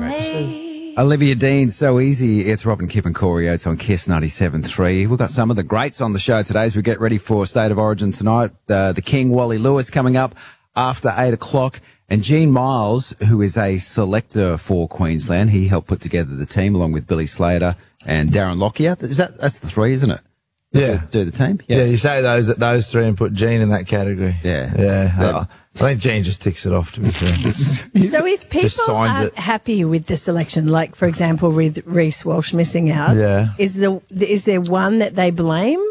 Olivia Dean, So Easy. It's Robin, Kip and Corey Oates on Kiss 97.3. We've got some of the greats on the show today as we get ready for State of Origin tonight. The King, Wally Lewis, coming up after 8 o'clock. And Gene Miles, who is a selector for Queensland, he helped put together the team along with Billy Slater and Darren Lockyer. That's the three, isn't it? Yeah. Do the team? Yeah, you say those three and put Gene in that category. Yeah. Yeah. I think Gene just ticks it off, to be fair. So if people aren't happy with the selection, like, for example, with Reece Walsh missing out, is there one that they blame?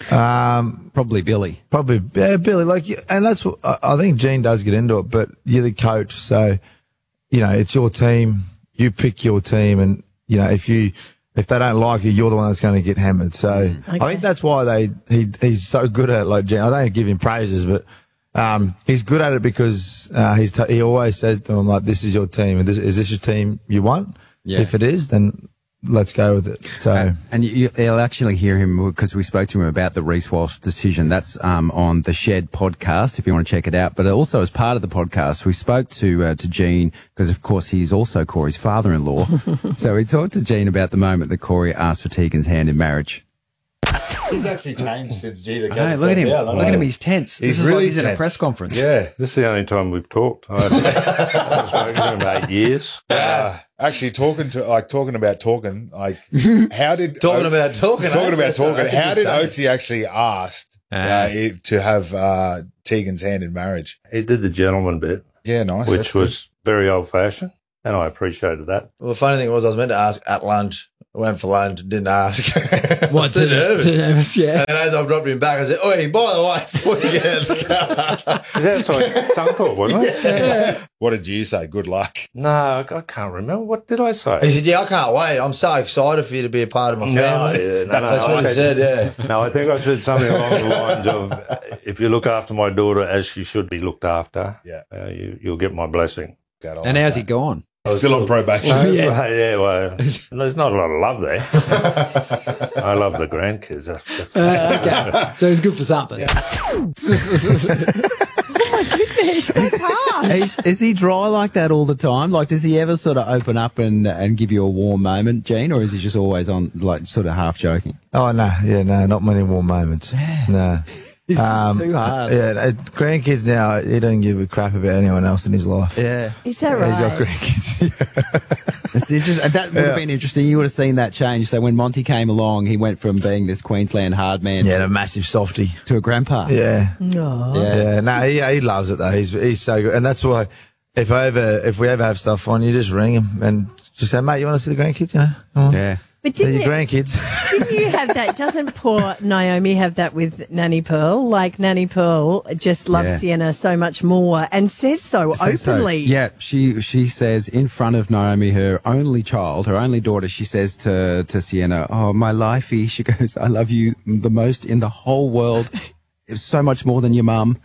Probably Billy. Billy. And that's what I think Gene does get into it, but you're the coach, so, it's your team. You pick your team, and, if they don't like you, you're the one that's going to get hammered. So I think that's why he's so good at it, like Gene. I don't give him praises, but he's good at it because he always says to them, like, this is your team. Is this your team you want? Yeah. If it is, then let's go with it. So, and you'll actually hear him because we spoke to him about the Reece Walsh decision. That's on the Shed podcast if you want to check it out. But also as part of the podcast, we spoke to Gene because of course he's also Corey's father-in-law. So we talked to Gene about the moment that Corey asked for Tegan's hand in marriage. He's actually changed since Gina. Look at him. Look at him. He's tense. He's really like he's in a press conference. Yeah. This is the only time we've talked. I've spoken to him 8 years. Actually, talking about talking. Like, how did talking about talking? How did Oatsy actually asked to have Tegan's hand in marriage? He did the gentleman bit. Yeah, nice. Which was very old fashioned, and I appreciated that. Well, the funny thing was, I was meant to ask at lunch. I went for lunch and didn't ask. What? Too nervous, yeah. And as I dropped him back, I said, "Oi, by the way, before you get out of the car." Is that like Suncorp, wasn't it? Yeah. What did you say? Good luck. No, I can't remember. What did I say? He said, "Yeah, I can't wait. I'm so excited for you to be a part of my family." That's what he said, yeah. No, I think I said something along the lines of, if you look after my daughter as she should be looked after, you'll get my blessing. And how's he gone? Still on probation. Well, there's not a lot of love there. I love the grandkids. Okay. So he's good for something. Yeah. Oh, my goodness. That's harsh. Is he dry like that all the time? Like, does he ever sort of open up and give you a warm moment, Gene, or is he just always on, like, sort of half joking? Oh, no. Yeah, no, not many warm moments. No. It's just too hard. Yeah, grandkids now, he doesn't give a crap about anyone else in his life. Yeah. Is that right? He's got grandkids. It's interesting. That would have been interesting. You would have seen that change. So when Monty came along, he went from being this Queensland hard man a massive softie to a grandpa. Yeah. No. Yeah. No, he loves it though. He's so good. And that's why if we ever have stuff on, you just ring him and just say, "Mate, you want to see the grandkids, Come on. Yeah. But didn't your grandkids. Didn't you have that? Doesn't poor Naomi have that with Nanny Pearl? Like, Nanny Pearl just loves Sienna so much more and says so openly. Yeah, she says in front of Naomi, her only child, her only daughter, she says to Sienna, "Oh, my lifey," she goes, "I love you the most in the whole world. It's so much more than your mum."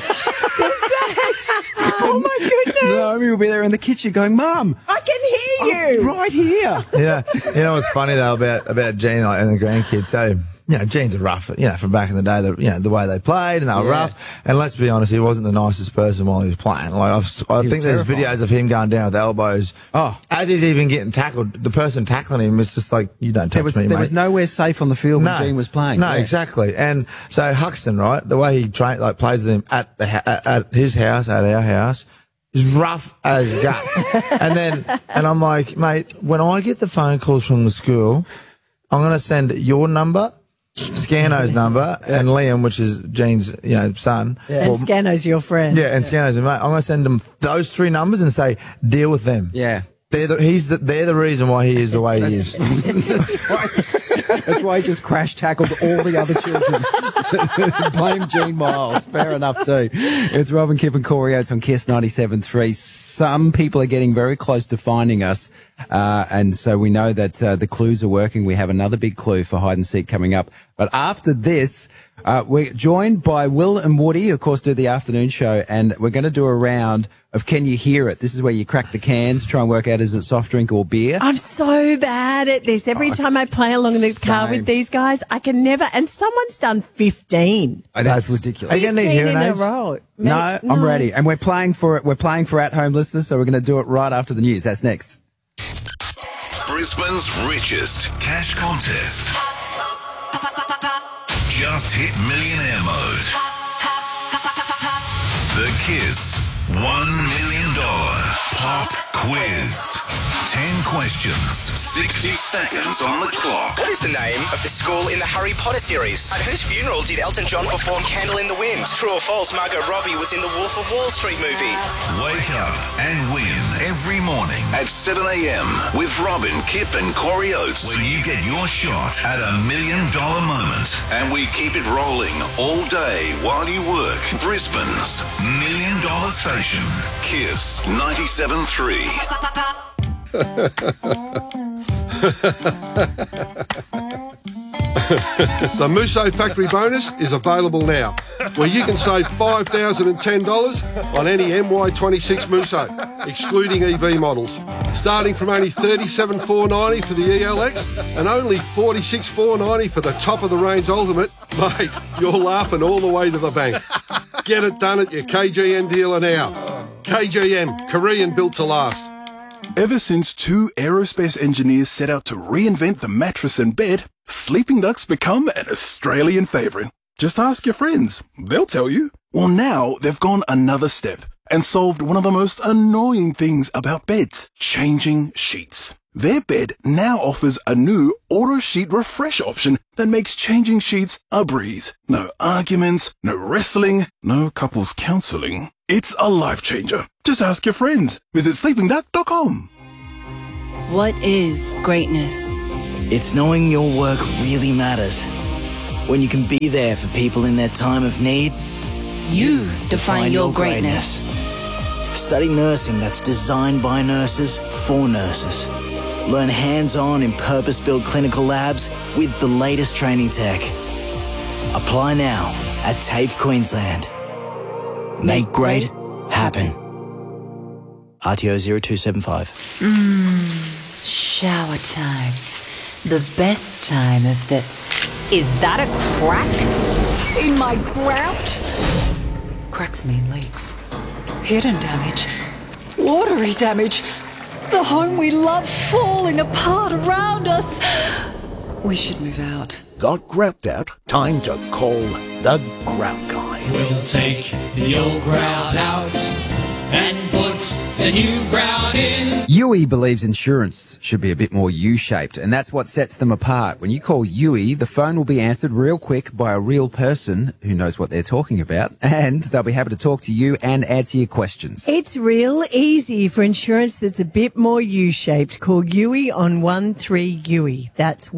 Oh my goodness! Naomi will be there in the kitchen going, "Mum, I can hear you right here." You know what's funny though about Gene and the grandkids? So, Gene's a rough, from back in the day, the way they played and they were rough. And let's be honest, he wasn't the nicest person while he was playing. Like, I think there's videos of him going down with elbows. Oh. As he's even getting tackled, the person tackling him is just like, "You don't touch me, mate." There was nowhere safe on the field when Gene was playing. No, exactly. And so Huxton, right, the way he plays with him at his house, at our house, is rough as guts. and I'm like, "Mate, when I get the phone calls from the school, I'm going to send your number, Scano's number, and Liam, which is Gene's, son." Yeah. And Scano's your friend. Yeah, and Scano's my mate. I'm going to send them those three numbers and say, "Deal with them." Yeah. They're the reason why he is the way he is. That's why he just crash tackled all the other children. Blame Gene Miles. Fair enough too. It's Robin, Kip and Corey Oates on Kiss 97.3. Some people are getting very close to finding us, and so we know that the clues are working. We have another big clue for hide and seek coming up. But after this, we're joined by Will and Woody, of course, do the afternoon show, and we're going to do a round of Can You Hear It? This is where you crack the cans, try and work out is it soft drink or beer. I'm so bad at this. Every time I play along in the car with these guys, I can never. And someone's done 15. That's ridiculous. Are you going to need hearing aids? No, I'm ready. And we're playing for At Home listeners, so we're going to do it right after the news. That's next. Brisbane's richest cash contest. Just hit millionaire mode. The Kiss $1 million pop quiz. 10 questions, 60 seconds on the clock. What is the name of the school in the Harry Potter series? At whose funeral did Elton John perform Candle in the Wind? True or false, Margot Robbie was in the Wolf of Wall Street movie? Wake up and win every morning at 7 a.m. with Robin, Kip and Corey Oates, when you get your shot at $1 million moment. And we keep it rolling all day while you work. Brisbane's $1 million station. Kiss 97.3. The Musso Factory Bonus is available now, where you can save $5,010 on any MY26 Musso, excluding EV models, starting from only $37,490 for the ELX and only $46,490 for the top-of-the-range Ultimate. Mate, you're laughing all the way to the bank. Get it done at your KGM dealer now. KGM, Korean built to last. Ever since two aerospace engineers set out to reinvent the mattress and bed, Sleeping Duck's become an Australian favourite. Just ask your friends. They'll tell you. Well, now they've gone another step and solved one of the most annoying things about beds, changing sheets. Their bed now offers a new auto sheet refresh option that makes changing sheets a breeze. No arguments, no wrestling, no couples counselling. It's a life changer. Just ask your friends. Visit sleepingduck.com. What is greatness? It's knowing your work really matters. When you can be there for people in their time of need. You define your greatness. Study nursing that's designed by nurses for nurses. Learn hands-on in purpose-built clinical labs with the latest training tech. Apply now at TAFE Queensland. Make great happen. RTO 0275. Shower time. The best time of the... Is that a crack in my grout? Cracks mean leaks. Hidden damage. Watery damage. The home we love falling apart around us. We should move out. Got grout out? Time to call the Grout Guy. We'll take the old grout out and put the new grout in. Yui believes insurance should be a bit more U-shaped, and that's what sets them apart. When you call Yui, the phone will be answered real quick by a real person who knows what they're talking about, and they'll be happy to talk to you and answer your questions. It's real easy for insurance that's a bit more U-shaped. Call Yui on 13Yui. That's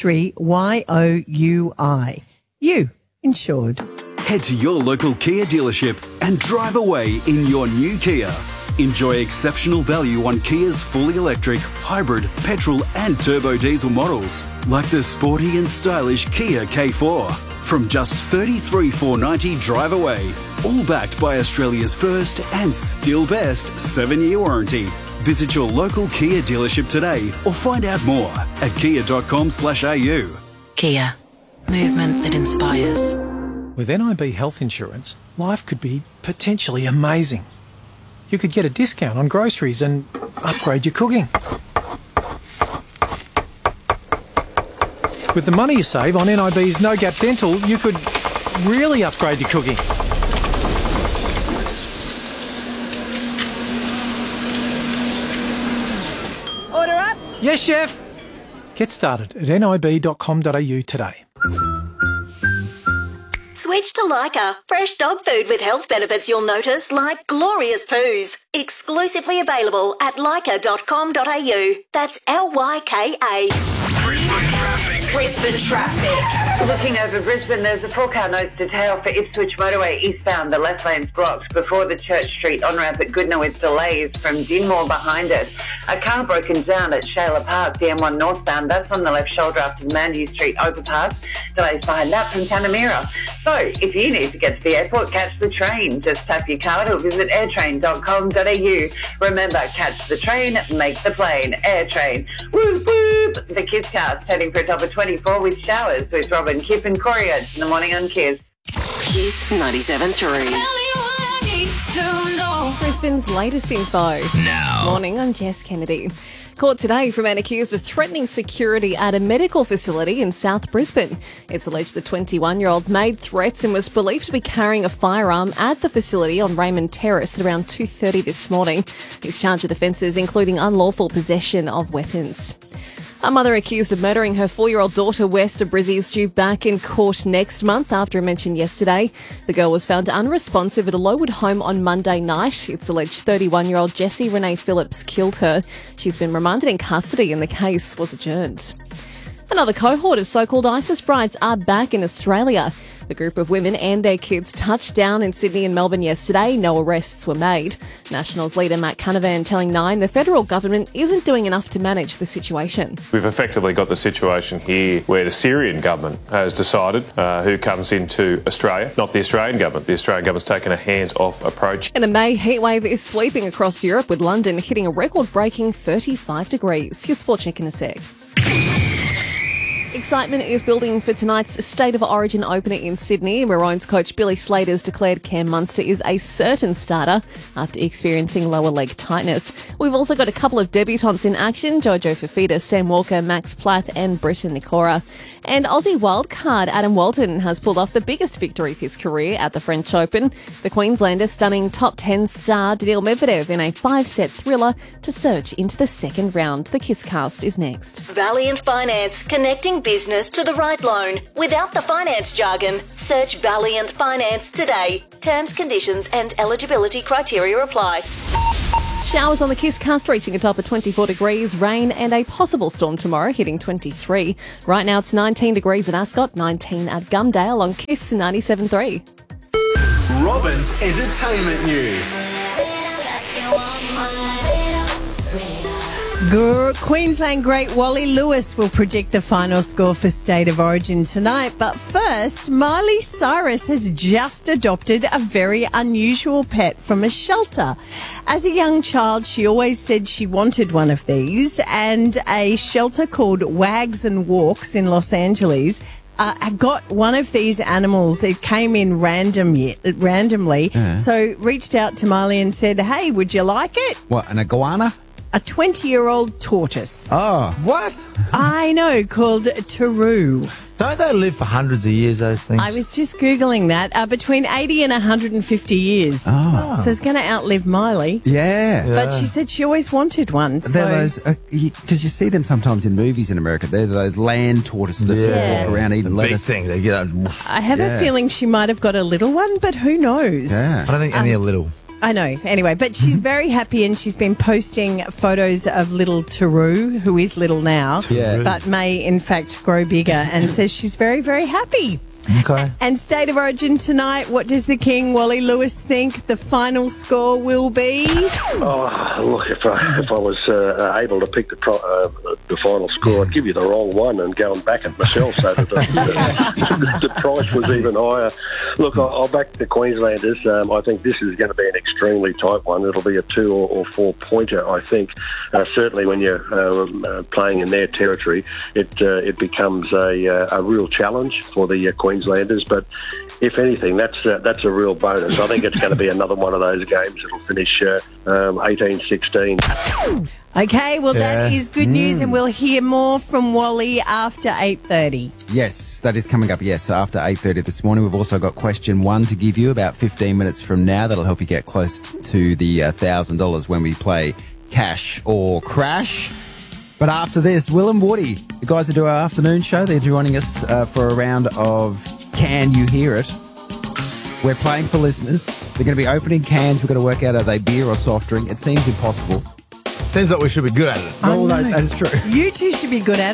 13YOUI. You insured. Head to your local Kia dealership and drive away in your new Kia. Enjoy exceptional value on Kia's fully electric, hybrid, petrol and turbo diesel models, like the sporty and stylish Kia K4. From just $33,490 drive away, all backed by Australia's first and still best 7-year warranty. Visit your local Kia dealership today or find out more at kia.com/au. Kia. Movement that inspires. With NIB Health Insurance, life could be potentially amazing. You could get a discount on groceries and upgrade your cooking. With the money you save on NIB's No Gap Dental, you could really upgrade your cooking. Order up. Yes, chef. Get started at nib.com.au today. Switch to Lyca. Fresh dog food with health benefits you'll notice, like glorious poos. Exclusively available at lyca.com.au. That's LYKA. Brisbane traffic. Looking over Brisbane, there's a 4-car notes to tail for Ipswich Motorway eastbound. The left lane's blocked before the Church Street on-ramp at Goodna with delays from Dinmore behind it. A car broken down at Shayla Park, the M1 northbound. That's on the left shoulder after Mandeville Street overpass. Delays behind that from Tanamira. So, if you need to get to the airport, catch the train. Just tap your card or visit airtrain.com.au. Remember, catch the train, make the plane. Airtrain. Whoop, whoop. The Kiss Cast heading for a top of 24 with showers with Robin, Kip and Corey in the morning on Kiss. Kiss 97.3. Brisbane's latest info. Now. Morning, I'm Jess Kennedy. Caught today for a man accused of threatening security at a medical facility in South Brisbane. It's alleged the 21-year-old made threats and was believed to be carrying a firearm at the facility on Raymond Terrace at around 2:30 this morning. He's charged with offences including unlawful possession of weapons. A mother accused of murdering her 4-year-old daughter west of Brizzy is due back in court next month after a mention yesterday. The girl was found unresponsive at a Lowood home on Monday night. It's alleged 31-year-old Jessie Renee Phillips killed her. She's been remanded in custody and the case was adjourned. Another cohort of so-called ISIS brides are back in Australia. The group of women and their kids touched down in Sydney and Melbourne yesterday. No arrests were made. Nationals leader Matt Canavan telling Nine the federal government isn't doing enough to manage the situation. We've effectively got the situation here where the Syrian government has decided who comes into Australia, not the Australian government. The Australian government's taken a hands-off approach. And a May heatwave is sweeping across Europe with London hitting a record-breaking 35 degrees. Your sport check in a sec. Excitement is building for tonight's State of Origin opener in Sydney. Maroons coach Billy Slater's declared Cam Munster is a certain starter after experiencing lower leg tightness. We've also got a couple of debutantes in action, Jojo Fafita, Sam Walker, Max Platt and Britta Nikora. And Aussie wildcard Adam Walton has pulled off the biggest victory of his career at the French Open. The Queenslander stunning top 10 star Daniil Medvedev in a 5-set thriller to surge into the second round. The Kisscast is next. Valiant Finance, connecting business to the right loan without the finance jargon. Search Valiant Finance today. Terms, conditions and eligibility criteria apply. Showers on the Kisscast reaching a top of 24 degrees, rain and a possible storm tomorrow hitting 23. Right now it's 19 degrees at Ascot, 19 at Gumdale on Kiss 97.3. Robin's entertainment news. Queensland great Wally Lewis will predict the final score for State of Origin tonight. But first, Miley Cyrus has just adopted a very unusual pet from a shelter. As a young child, she always said she wanted one of these, and a shelter called Wags and Walks in Los Angeles got one of these animals. It came in randomly. So reached out to Miley and said, hey, would you like it? What, an iguana? A 20-year-old tortoise. Oh. What? I know, called Taru. Don't they live for hundreds of years, those things? I was just Googling that. Between 80 and 150 years. Oh. So it's going to outlive Miley. Yeah. But she said she always wanted one. They're those, because you see them sometimes in movies in America. They're those land tortoises that sort of walk around eating lettuce. Big thing. They get I have a feeling she might have got a little one, but who knows? Yeah. I don't think any are little. I know. Anyway, but she's very happy and she's been posting photos of little Taru, who is little now, but may in fact grow bigger, and says she's very, very happy. Okay. And State of Origin tonight, what does the King, Wally Lewis, think the final score will be? Oh, look, if I was able to pick the final score, I'd give you the wrong one and go and back it myself so that the price was even higher. Look, I'll back the Queenslanders. I think this is going to be an extremely tight one. It'll be a 2 or 4 pointer, I think. Certainly when you're playing in their territory, it becomes a real challenge for the Queenslanders, but if anything, that's a real bonus. I think it's going to be another one of those games that'll finish 18-16. Okay, well, that is good news, and we'll hear more from Wally after 8:30. Yes, that is coming up, after 8:30 this morning. We've also got question 1 to give you about 15 minutes from now. That'll help you get close to the $1,000 when we play Cash or Crash. But after this, Will and Woody, the guys that do our afternoon show, they're joining us for a round of Can You Hear It? We're playing for listeners. They're going to be opening cans. We've got to work out, are they beer or soft drink? It seems impossible. Seems like we should be good at it. Oh, that's true. You two should be good at it.